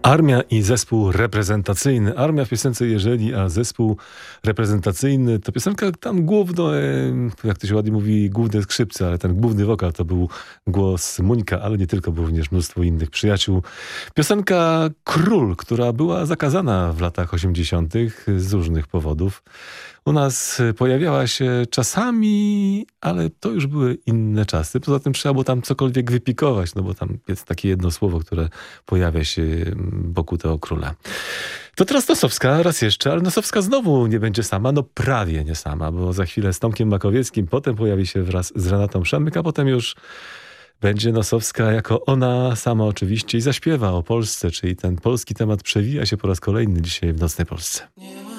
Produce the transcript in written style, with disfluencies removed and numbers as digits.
Armia i zespół reprezentacyjny. Armia w piosence Jeżeli, a zespół reprezentacyjny to piosenka tam główno, jak to się ładnie mówi, główne skrzypce, ale ten główny wokal to był głos Muńka, ale nie tylko, było również mnóstwo innych przyjaciół. Piosenka Król, która była zakazana w latach 80. z różnych powodów. U nas pojawiała się czasami, ale to już były inne czasy. Poza tym trzeba było tam cokolwiek wypikować, no bo tam jest takie jedno słowo, które pojawia się wokół tego króla. To teraz Nosowska, raz jeszcze, ale Nosowska znowu nie będzie sama, no prawie nie sama, bo za chwilę z Tomkiem Makowieckim, potem pojawi się wraz z Renatą Przemyk, a potem już będzie Nosowska jako ona sama oczywiście i zaśpiewa o Polsce, czyli ten polski temat przewija się po raz kolejny dzisiaj w Nocnej Polsce.